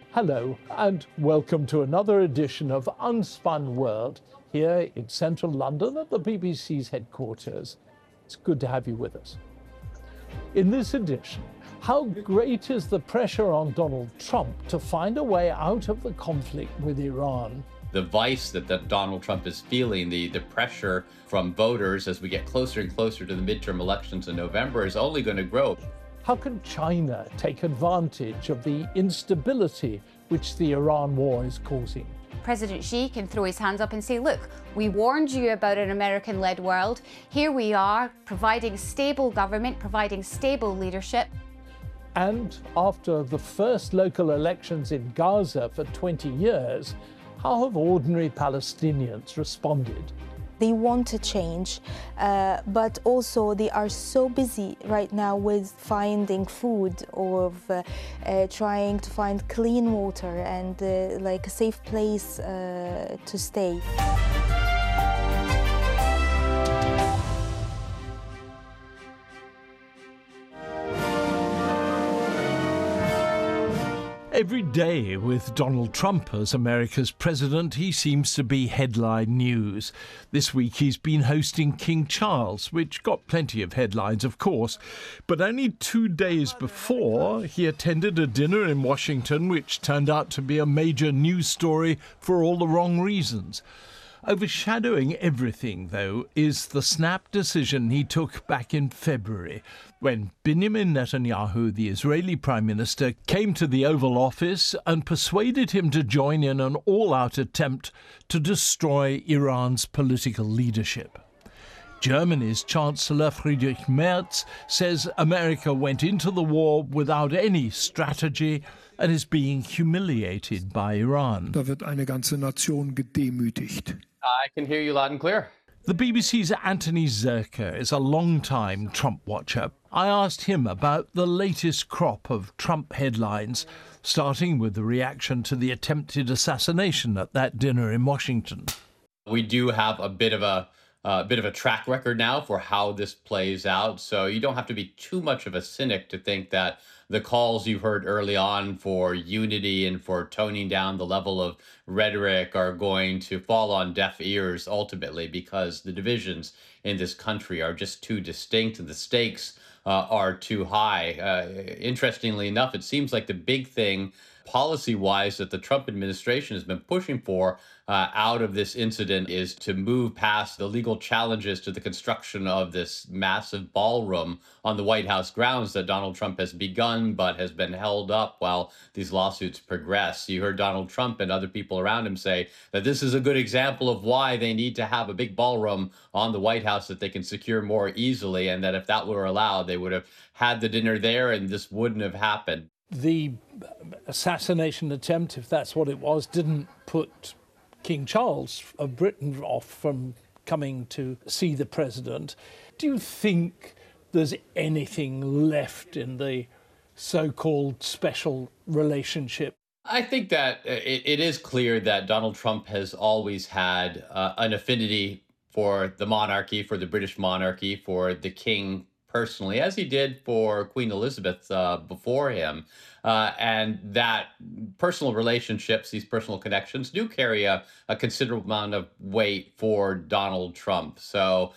Hello, and welcome to another edition of Unspun World here in central London at the BBC's headquarters. It's good to have you with us. In this edition, how great is the pressure on Donald Trump to find a way out of the conflict with Iran? The vice that Donald Trump is feeling, the pressure from voters as we get closer and closer to the midterm elections in November is only going to grow. How can China take advantage of the instability which the Iran war is causing? President Xi can throw his hands up and say, look, we warned you about an American-led world. Here we are, providing stable government, providing stable leadership. And after the first local elections in Gaza for 20 years, how have ordinary Palestinians responded? They want to change, but also they are so busy right now with finding food or trying to find clean water and like a safe place to stay. Every day with Donald Trump as America's president, he seems to be headline news. This week he's been hosting King Charles, which got plenty of headlines, of course. But only 2 days before, he attended a dinner in Washington, which turned out to be a major news story for all the wrong reasons. Overshadowing everything, though, is the snap decision he took back in February, when Benjamin Netanyahu, the Israeli Prime Minister, came to the Oval Office and persuaded him to join in an all-out attempt to destroy Iran's political leadership. Germany's Chancellor Friedrich Merz says America went into the war without any strategy and is being humiliated by Iran. Da wird eine ganze Nation gedemütigt. I can hear you loud and clear. The BBC's Anthony Zerker is a long-time Trump watcher. I asked him about the latest crop of Trump headlines, starting with the reaction to the attempted assassination at that dinner in Washington. We do have a bit of a track record now for how this plays out, so you don't have to be too much of a cynic to think that the calls you heard early on for unity and for toning down the level of rhetoric are going to fall on deaf ears ultimately, because the divisions in this country are just too distinct and the stakes are too high. Interestingly enough, it seems like the big thing policy-wise that the Trump administration has been pushing for out of this incident is to move past the legal challenges to the construction of this massive ballroom on the White House grounds that Donald Trump has begun but has been held up while these lawsuits progress. You heard Donald Trump and other people around him say that this is a good example of why they need to have a big ballroom on the White House that they can secure more easily, and that if that were allowed, they would have had the dinner there and this wouldn't have happened. The assassination attempt, if that's what it was, didn't put King Charles of Britain off from coming to see the president. Do you think there's anything left in the so-called special relationship? I think that it is clear that Donald Trump has always had an affinity for the monarchy, for the British monarchy, for the king personally, as he did for Queen Elizabeth before him. And that personal relationships, these personal connections, do carry a considerable amount of weight for Donald Trump. So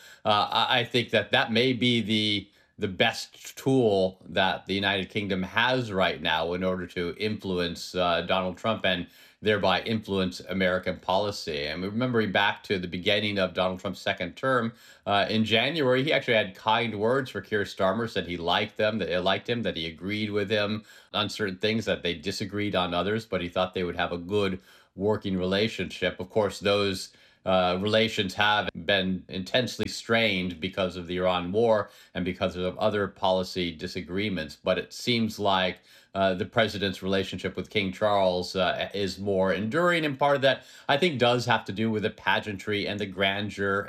I think that may be the best tool that the United Kingdom has right now in order to influence Donald Trump and thereby influence American policy. And remembering back to the beginning of Donald Trump's second term, in January, he actually had kind words for Keir Starmer, said he liked them, that they liked him, that he agreed with him on certain things, that they disagreed on others, but he thought they would have a good working relationship. Of course, those relations have been intensely strained because of the Iran war and because of other policy disagreements. But it seems like the president's relationship with King Charles is more enduring. And part of that, I think, does have to do with the pageantry and the grandeur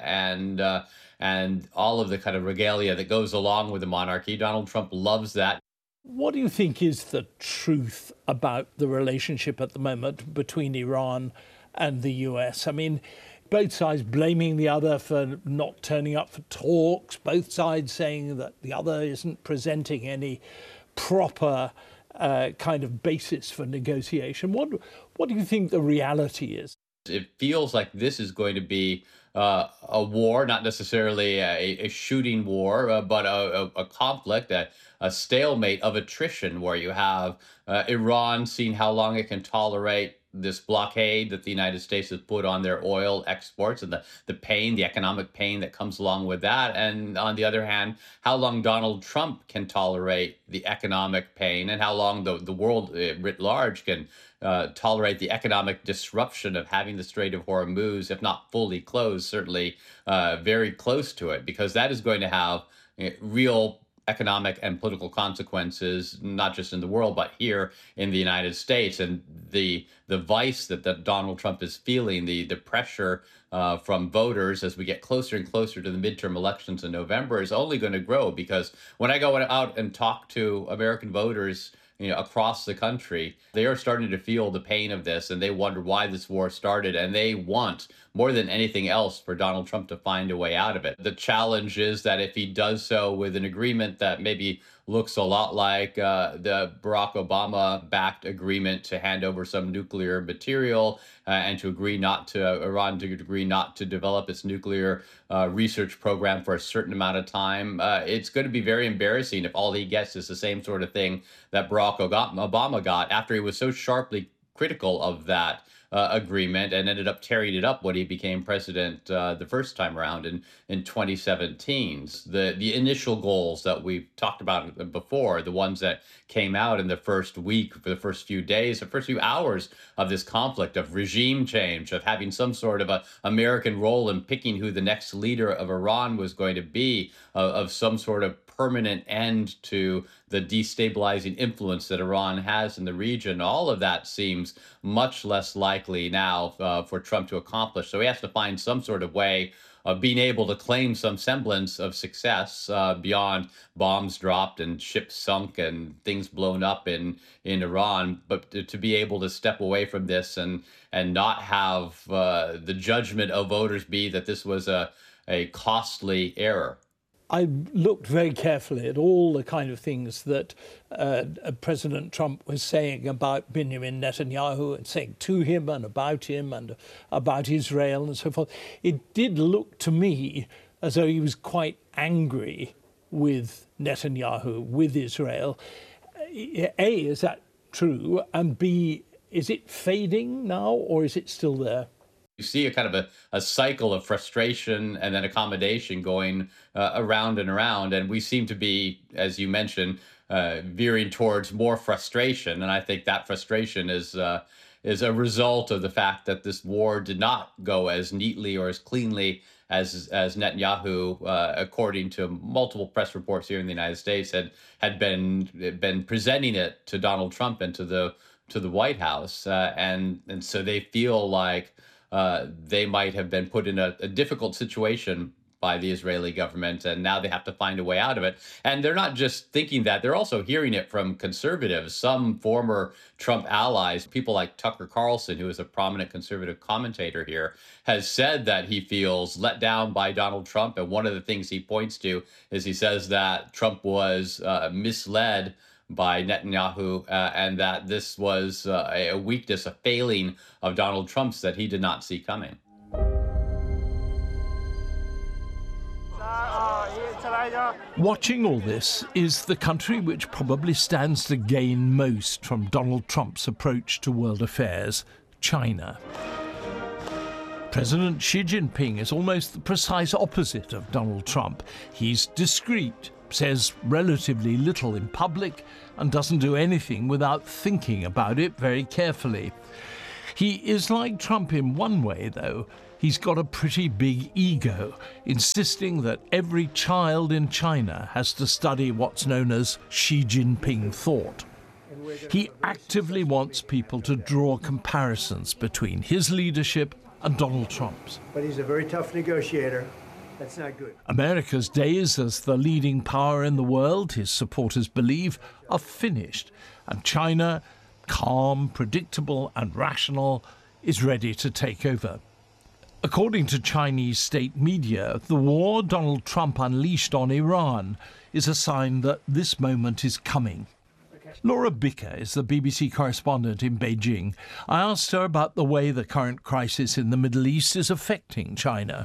and all of the kind of regalia that goes along with the monarchy. Donald Trump loves that. What do you think is the truth about the relationship at the moment between Iran and the US? I mean, both sides blaming the other for not turning up for talks, both sides saying that the other isn't presenting any proper kind of basis for negotiation. What do you think the reality is? It feels like this is going to be a war, not necessarily a shooting war, but a conflict, a stalemate of attrition, where you have Iran seeing how long it can tolerate this blockade that the United States has put on their oil exports, and the pain, the economic pain that comes along with that. And on the other hand, how long Donald Trump can tolerate the economic pain, and how long the world writ large can tolerate the economic disruption of having the Strait of Hormuz, if not fully closed, certainly very close to it, because that is going to have real economic and political consequences, not just in the world, but here in the United States. And the vice that Donald Trump is feeling, the pressure from voters as we get closer and closer to the midterm elections in November is only going to grow, because when I go out and talk to American voters, across the country, they are starting to feel the pain of this, and they wonder why this war started, and they want, more than anything else, for Donald Trump to find a way out of it. The challenge is that if he does so with an agreement that maybe looks a lot like the Barack Obama-backed agreement to hand over some nuclear material and to agree not to Iran to agree not to develop its nuclear research program for a certain amount of time, it's going to be very embarrassing if all he gets is the same sort of thing that Barack Obama got after he was so sharply critical of that agreement and ended up tearing it up when he became president the first time around in 2017. The initial goals that we've talked about before, the ones that came out in the first week, for the first few days, the first few hours of this conflict, of regime change, of having some sort of a American role in picking who the next leader of Iran was going to be, of some sort of permanent end to the destabilizing influence that Iran has in the region. All of that seems much less likely now for Trump to accomplish. So he has to find some sort of way of being able to claim some semblance of success beyond bombs dropped and ships sunk and things blown up in Iran, but to be able to step away from this and not have the judgment of voters be that this was a costly error. I looked very carefully at all the kind of things that President Trump was saying about Benjamin Netanyahu and saying to him and about Israel and so forth. It did look to me as though he was quite angry with Netanyahu, with Israel. A, is that true? And B, is it fading now, or is it still there? You see a kind of a cycle of frustration and then accommodation going around and around. And we seem to be, as you mentioned, veering towards more frustration. And I think that frustration is a result of the fact that this war did not go as neatly or as cleanly as Netanyahu, according to multiple press reports here in the United States, had been presenting it to Donald Trump and to the White House. And so they feel like they might have been put in a difficult situation by the Israeli government, and now they have to find a way out of it. And they're not just thinking that, they're also hearing it from conservatives, some former Trump allies. People like Tucker Carlson, who is a prominent conservative commentator here, has said that he feels let down by Donald Trump. And one of the things he points to is he says that Trump was misled by Netanyahu, and that this was a weakness, a failing of Donald Trump's that he did not see coming. Watching all this is the country which probably stands to gain most from Donald Trump's approach to world affairs, China. President Xi Jinping is almost the precise opposite of Donald Trump. He's discreet, says relatively little in public, and doesn't do anything without thinking about it very carefully. He is like Trump in one way, though. He's got a pretty big ego, insisting that every child in China has to study what's known as Xi Jinping thought. He actively wants people to draw comparisons between his leadership and Donald Trump's. But he's a very tough negotiator. That's not good. America's days as the leading power in the world, his supporters believe, are finished, and China, calm, predictable and rational, is ready to take over. According to Chinese state media, the war Donald Trump unleashed on Iran is a sign that this moment is coming. Laura Bicker is the BBC correspondent in Beijing. I asked her about the way the current crisis in the Middle East is affecting China.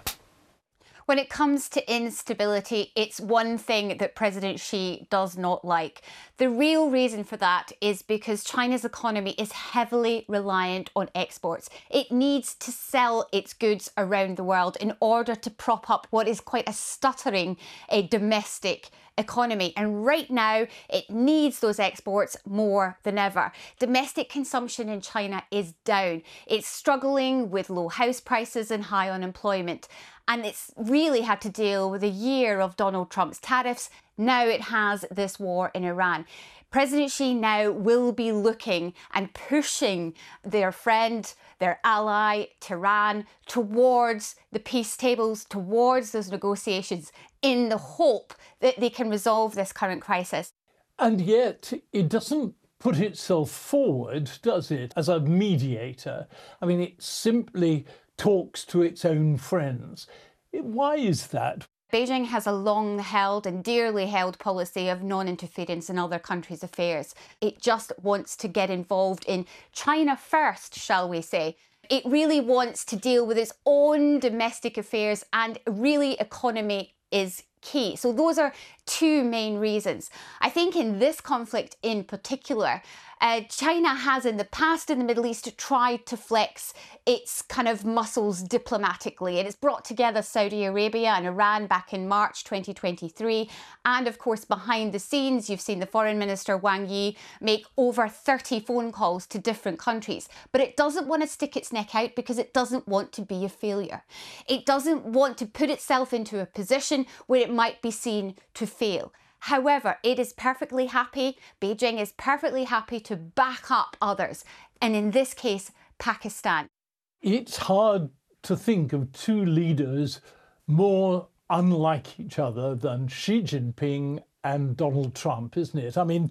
When it comes to instability, it's one thing that President Xi does not like. The real reason for that is because China's economy is heavily reliant on exports. It needs to sell its goods around the world in order to prop up what is quite a stuttering domestic economy. And right now, it needs those exports more than ever. Domestic consumption in China is down. It's struggling with low house prices and high unemployment. And it's really had to deal with a year of Donald Trump's tariffs. Now it has this war in Iran. President Xi now will be looking and pushing their friend, their ally, Tehran, towards the peace tables, towards those negotiations, in the hope that they can resolve this current crisis. And yet it doesn't put itself forward, does it, as a mediator? I mean, it simply talks to its own friends. Why is that? Beijing has a long-held and dearly held policy of non-interference in other countries' affairs. It just wants to get involved in China first, shall we say. It really wants to deal with its own domestic affairs, and really economy is key. So those are two main reasons. I think in this conflict in particular, China has in the past in the Middle East tried to flex its kind of muscles diplomatically, and it's brought together Saudi Arabia and Iran back in March 2023. And of course, behind the scenes, you've seen the Foreign Minister Wang Yi make over 30 phone calls to different countries. But it doesn't want to stick its neck out because it doesn't want to be a failure. It doesn't want to put itself into a position where it might be seen to fail. However, it is perfectly happy, Beijing is perfectly happy to back up others, and in this case, Pakistan. It's hard to think of two leaders more unlike each other than Xi Jinping and Donald Trump, isn't it? I mean,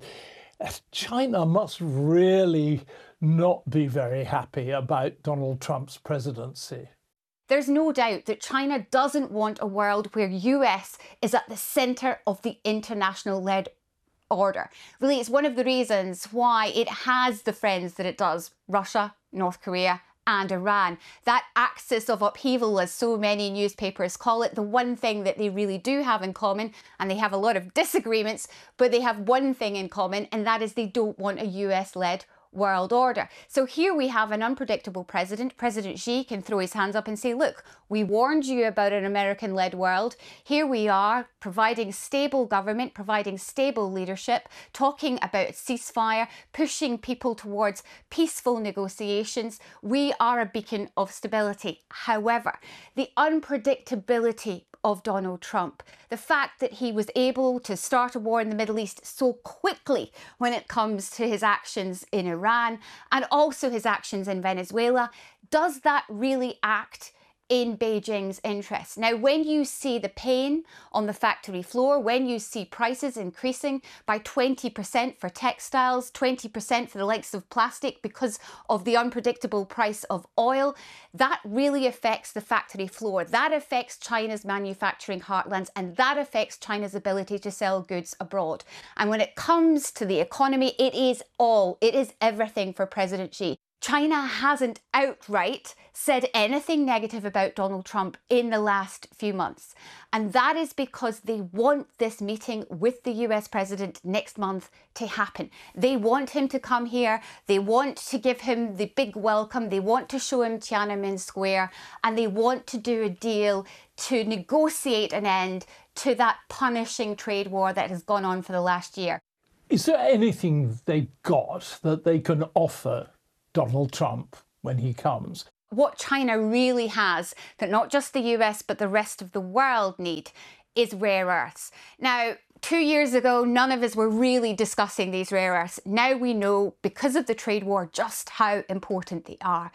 China must really not be very happy about Donald Trump's presidency. There's no doubt that China doesn't want a world where US is at the centre of the international-led order. Really, it's one of the reasons why it has the friends that it does, Russia, North Korea, and Iran. That axis of upheaval, as so many newspapers call it, the one thing that they really do have in common, and they have a lot of disagreements, but they have one thing in common, and that is they don't want a US-led world order. So here we have an unpredictable president. President Xi can throw his hands up and say, look, we warned you about an American-led world. Here we are providing stable government, providing stable leadership, talking about ceasefire, pushing people towards peaceful negotiations. We are a beacon of stability. However, the unpredictability of Donald Trump, the fact that he was able to start a war in the Middle East so quickly when it comes to his actions in Iran and also his actions in Venezuela, does that really act in Beijing's interest? Now, when you see the pain on the factory floor, when you see prices increasing by 20% for textiles, 20% for the likes of plastic because of the unpredictable price of oil, that really affects the factory floor. That affects China's manufacturing heartlands, and that affects China's ability to sell goods abroad. And when it comes to the economy, it is everything for President Xi. China hasn't outright said anything negative about Donald Trump in the last few months. And that is because they want this meeting with the US president next month to happen. They want him to come here. They want to give him the big welcome. They want to show him Tiananmen Square. And they want to do a deal to negotiate an end to that punishing trade war that has gone on for the last year. Is there anything they've got that they can offer Donald Trump when he comes? What China really has, that not just the US but the rest of the world need, is rare earths. Now, 2 years ago, none of us were really discussing these rare earths. Now we know, because of the trade war, just how important they are.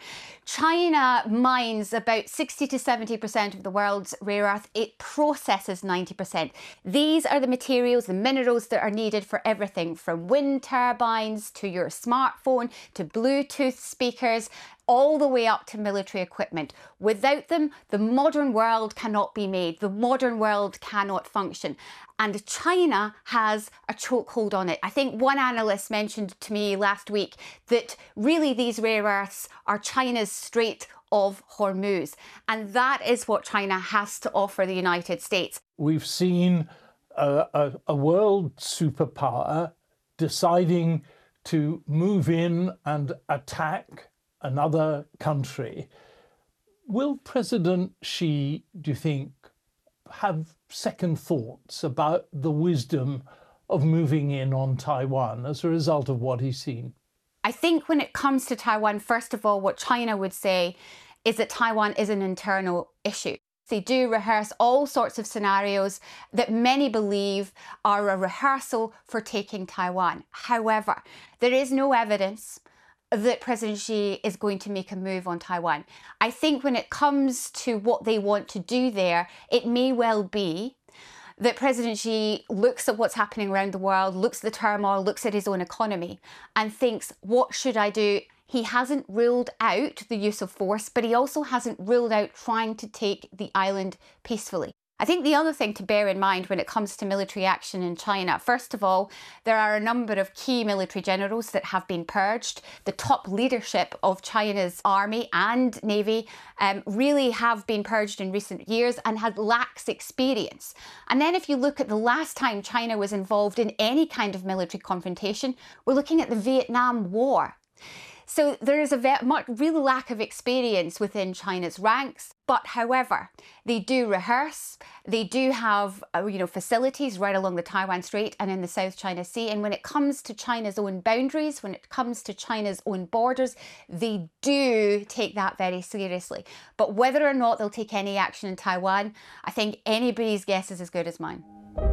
China mines about 60 to 70% of the world's rare earth. It processes 90%. These are the materials, the minerals that are needed for everything from wind turbines to your smartphone to Bluetooth speakers all the way up to military equipment. Without them, the modern world cannot be made. The modern world cannot function. And China has a chokehold on it. I think one analyst mentioned to me last week that really these rare earths are China's Strait of Hormuz. And that is what China has to offer the United States. We've seen a world superpower deciding to move in and attack another country. Will President Xi, do you think, have second thoughts about the wisdom of moving in on Taiwan as a result of what he's seen? I think when it comes to Taiwan, first of all, what China would say is that Taiwan is an internal issue. They do rehearse all sorts of scenarios that many believe are a rehearsal for taking Taiwan. However, there is no evidence that President Xi is going to make a move on Taiwan. I think when it comes to what they want to do there, it may well be that President Xi looks at what's happening around the world, looks at the turmoil, looks at his own economy and thinks, what should I do? He hasn't ruled out the use of force, but he also hasn't ruled out trying to take the island peacefully. I think the other thing to bear in mind when it comes to military action in China, first of all, there are a number of key military generals that have been purged. The top leadership of China's army and navy really have been purged in recent years and had lax experience. And then if you look at the last time China was involved in any kind of military confrontation, we're looking at the Vietnam War. So there is a real lack of experience within China's ranks. But however, they do rehearse. They do have facilities right along the Taiwan Strait and in the South China Sea. And when it comes to China's own boundaries, when it comes to China's own borders, they do take that very seriously. But whether or not they'll take any action in Taiwan, I think anybody's guess is as good as mine.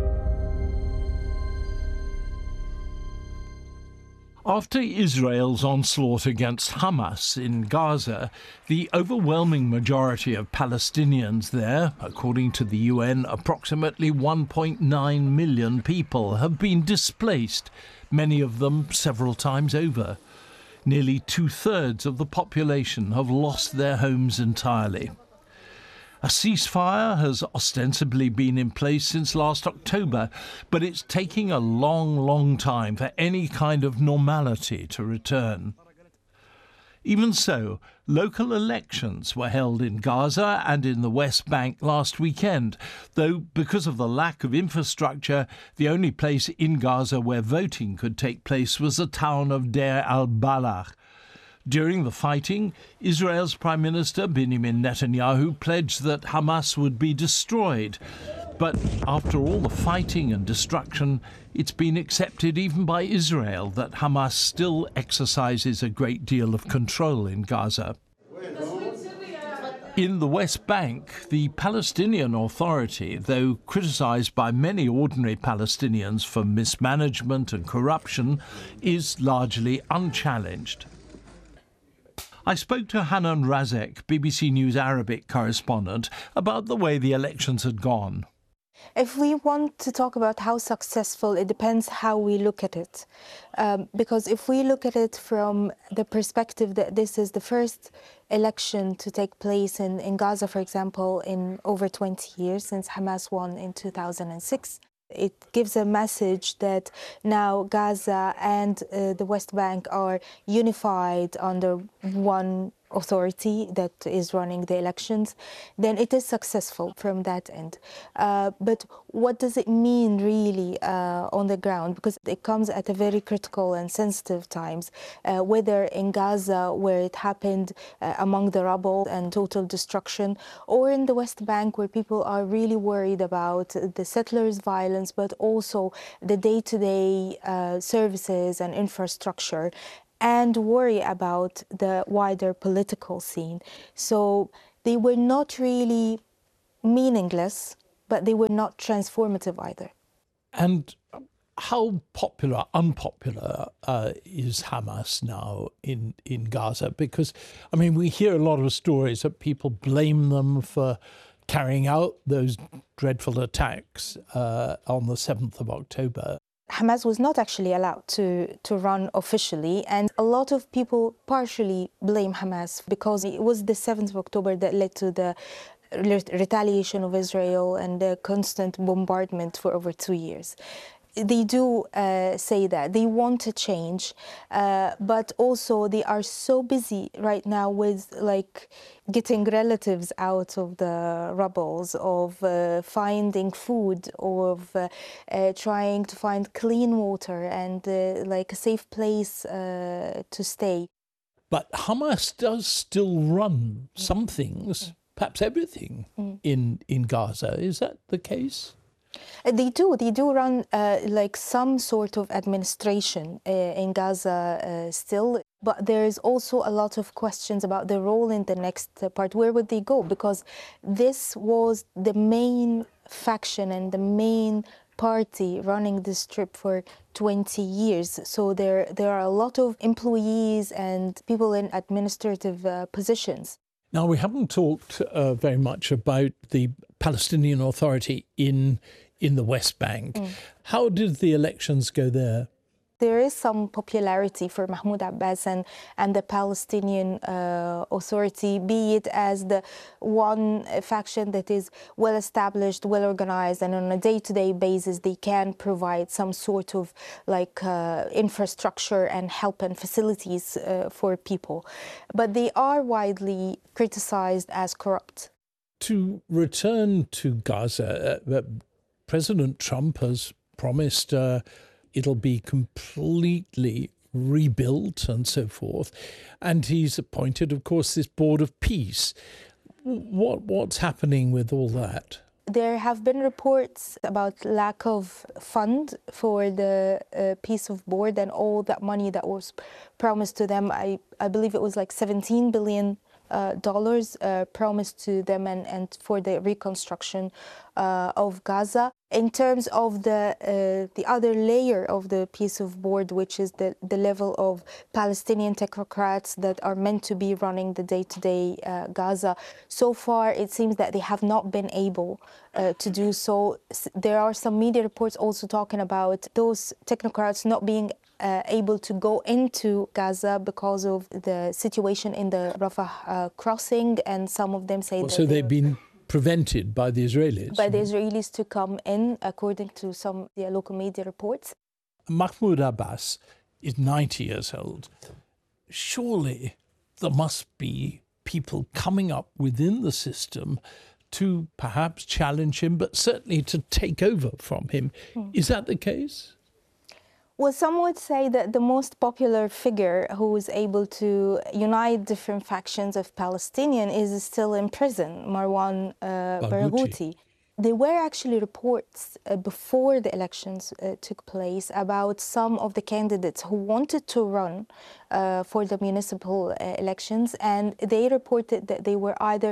After Israel's onslaught against Hamas in Gaza, the overwhelming majority of Palestinians there, according to the UN, approximately 1.9 million people, have been displaced, many of them several times over. Nearly 2/3 of the population have lost their homes entirely. A ceasefire has ostensibly been in place since last October, but it's taking a long time for any kind of normality to return. Even so, local elections were held in Gaza and in the West Bank last weekend, though because of the lack of infrastructure, the only place in Gaza where voting could take place was the town of Deir al-Balah. During the fighting, Israel's Prime Minister Benjamin Netanyahu pledged that Hamas would be destroyed. But after all the fighting and destruction, it's been accepted even by Israel that Hamas still exercises a great deal of control in Gaza. In the West Bank, the Palestinian Authority, though criticised by many ordinary Palestinians for mismanagement and corruption, is largely unchallenged. I spoke to Hanan Razek, BBC News Arabic correspondent, about the way the elections had gone. If we want to talk about how successful, it depends how we look at it. Because if we look at it from the perspective that this is the first election to take place in Gaza, for example, in over 20 years, since Hamas won in 2006, it gives a message that now Gaza and the West Bank are unified under one authority that is running the elections, then it is successful from that end. But what does it mean really on the ground? Because it comes at a very critical and sensitive times, whether in Gaza, where it happened among the rubble and total destruction, or in the West Bank, where people are really worried about the settlers' violence, but also the day-to-day services and infrastructure, and worry about the wider political scene. So they were not really meaningless, but they were not transformative either. And how unpopular is Hamas now in Gaza? Because, I mean, we hear a lot of stories that people blame them for carrying out those dreadful attacks on the 7th of October. Hamas was not actually allowed to run officially, and a lot of people partially blame Hamas because it was the 7th of October that led to the retaliation of Israel and the constant bombardment for over 2 years. They do say that they want to change, but also they are so busy right now with like getting relatives out of the rubbles, of finding food, of trying to find clean water and like a safe place to stay. But Hamas does still run some things, perhaps everything, in Gaza. Is that the case? They do run like some sort of administration in Gaza still, but there is also a lot of questions about their role in the next part. Where would they go? Because this was the main faction and the main party running this strip for 20 years. So there are a lot of employees and people in administrative positions. Now, we haven't talked very much about the Palestinian Authority in the West Bank. How did the elections go there? There is some popularity for Mahmoud Abbas and the Palestinian Authority, be it as the one faction that is well established, well organized, and on a day-to-day basis they can provide some sort of like infrastructure and help and facilities for people. But they are widely criticized as corrupt. To return to Gaza, President Trump has promised it'll be completely rebuilt and so forth. And he's appointed, of course, this board of peace. What's happening with all that? There have been reports about lack of fund for the peace of board and all that money that was promised to them. I believe it was like $17 billion promised to them and for the reconstruction of Gaza. In terms of the other layer of the peace of board, which is the level of Palestinian technocrats that are meant to be running the day-to-day Gaza, so far it seems that they have not been able to do so. There are some media reports also talking about those technocrats not being able to go into Gaza because of the situation in the Rafah crossing, and some of them say that so they've been prevented by the Israelis? By the Israelis to come in, according to some local media reports. Mahmoud Abbas is 90 years old. Surely there must be people coming up within the system to perhaps challenge him, but certainly to take over from him. Is that the case? Well, some would say that the most popular figure who is able to unite different factions of Palestinians is still in prison, Marwan Barghouti. There were actually reports before the elections took place about some of the candidates who wanted to run for the municipal elections, and they reported that they were either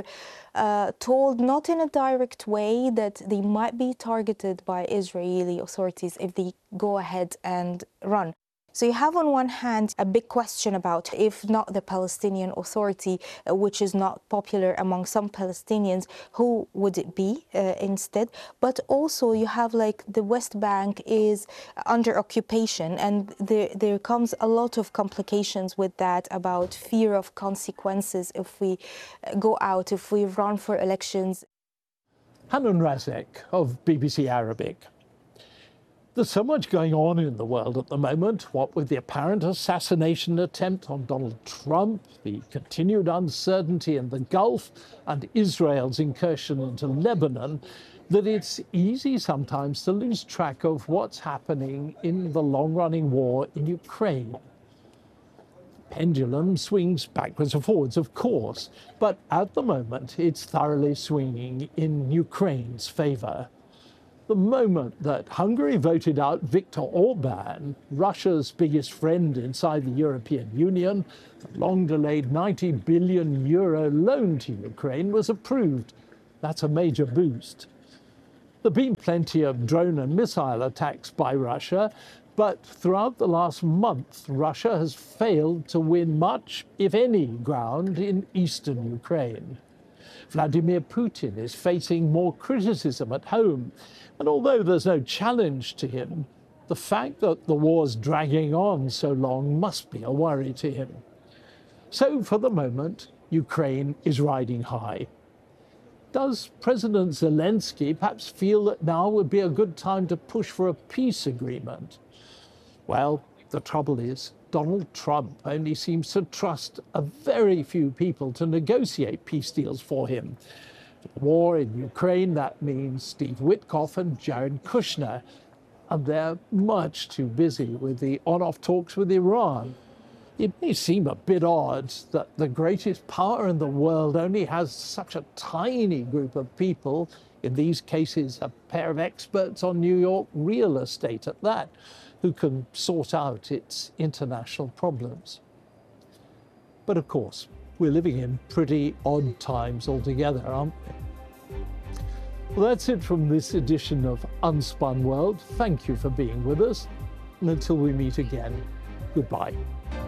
told not in a direct way that they might be targeted by Israeli authorities if they go ahead and run. So you have on one hand a big question about if not the Palestinian Authority, which is not popular among some Palestinians, who would it be instead? But also you have like the West Bank is under occupation, and there comes a lot of complications with that about fear of consequences if we go out, if we run for elections. Hanan Razek of BBC Arabic. There's so much going on in the world at the moment, what with the apparent assassination attempt on Donald Trump, the continued uncertainty in the Gulf, and Israel's incursion into Lebanon, that it's easy sometimes to lose track of what's happening in the long-running war in Ukraine. The pendulum swings backwards and forwards, of course, but at the moment it's thoroughly swinging in Ukraine's favor. The moment that Hungary voted out Viktor Orban, Russia's biggest friend inside the European Union, the long-delayed €90 billion loan to Ukraine was approved. That's a major boost. There have been plenty of drone and missile attacks by Russia, but throughout the last month, Russia has failed to win much, if any, ground in eastern Ukraine. Vladimir Putin is facing more criticism at home, and although there's no challenge to him, The fact that the war's dragging on so long must be a worry to him. So for the moment, Ukraine is riding high. Does President Zelensky perhaps feel that now would be a good time to push for a peace agreement? Well, the trouble is, Donald Trump only seems to trust a very few people to negotiate peace deals for him. For the war in Ukraine, that means Steve Witkoff and Jared Kushner, and they're much too busy with the on-off talks with Iran. It may seem a bit odd that the greatest power in the world only has such a tiny group of people, in these cases a pair of experts on New York real estate at that, who can sort out its international problems. But of course, we're living in pretty odd times altogether, aren't we? Well, that's it from this edition of Unspun World. Thank you for being with us. And until we meet again, goodbye.